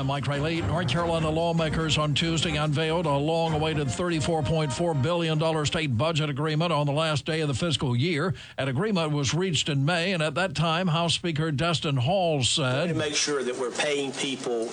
I'm Mike Riley. North Carolina lawmakers on Tuesday unveiled a long-awaited $34.4 billion state budget agreement on the last day of the fiscal year. An agreement was reached in May, and at that time, House Speaker Destin Hall said, to make sure that we're paying people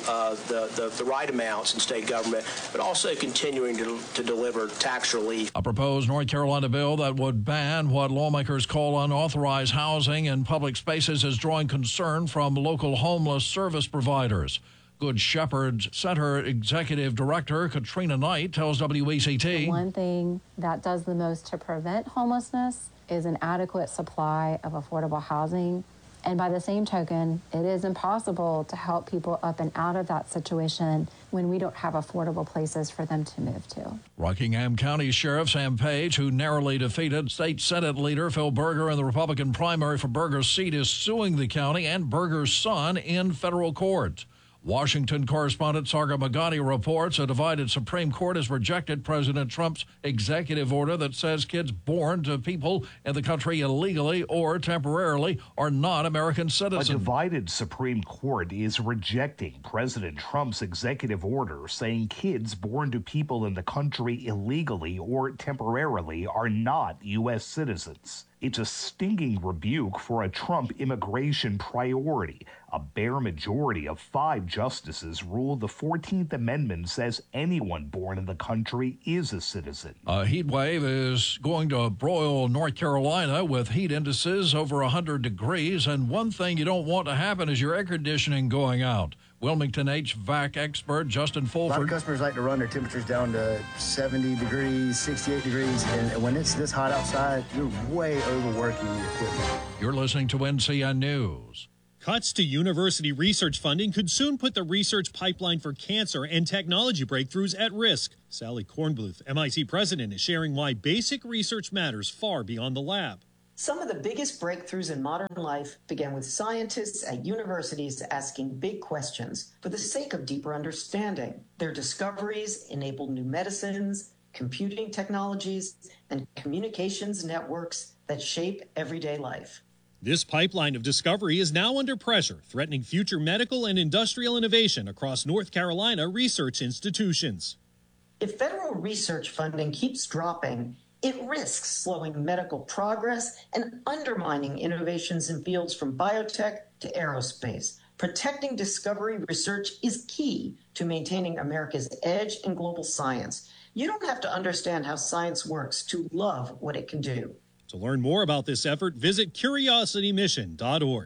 the right amounts in state government, but also continuing to deliver tax relief. A proposed North Carolina bill that would ban what lawmakers call unauthorized housing in public spaces is drawing concern from local homeless service providers. Good Shepherd Center Executive Director Katrina Knight tells WECT. One thing that does the most to prevent homelessness is an adequate supply of affordable housing. And by the same token, it is impossible to help people up and out of that situation when we don't have affordable places for them to move to. Rockingham County Sheriff Sam Page, who narrowly defeated State Senate leader Phil Berger in the Republican primary for Berger's seat, is suing the county and Berger's son in federal court. Washington correspondent Sarga Magani reports a divided Supreme Court has rejected President Trump's executive order that says kids born to people in the country illegally or temporarily are not American citizens. A divided Supreme Court is rejecting President Trump's executive order saying kids born to people in the country illegally or temporarily are not U.S. citizens. It's a stinging rebuke for a Trump immigration priority. A bare majority of 5 justices ruled the 14th Amendment says anyone born in the country is a citizen. A heat wave is going to broil North Carolina with heat indices over 100 degrees, and one thing you don't want to happen is your air conditioning going out. Wilmington HVAC expert Justin Fulford. A lot of customers like to run their temperatures down to 70 degrees, 68 degrees, and when it's this hot outside, you're way overworking your equipment. You're listening to NCN News. Cuts to university research funding could soon put the research pipeline for cancer and technology breakthroughs at risk. Sally Kornbluth, MIT president, is sharing why basic research matters far beyond the lab. Some of the biggest breakthroughs in modern life began with scientists at universities asking big questions for the sake of deeper understanding. Their discoveries enabled new medicines, computing technologies, and communications networks that shape everyday life. This pipeline of discovery is now under pressure, threatening future medical and industrial innovation across North Carolina research institutions. If federal research funding keeps dropping, it risks slowing medical progress and undermining innovations in fields from biotech to aerospace. Protecting discovery research is key to maintaining America's edge in global science. You don't have to understand how science works to love what it can do. To learn more about this effort, visit curiositymission.org.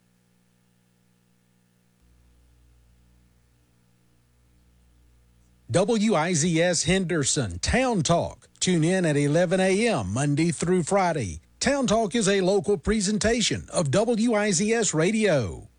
WIZS Henderson Town Talk. Tune in at 11 a.m. Monday through Friday. Town Talk is a local presentation of WIZS Radio.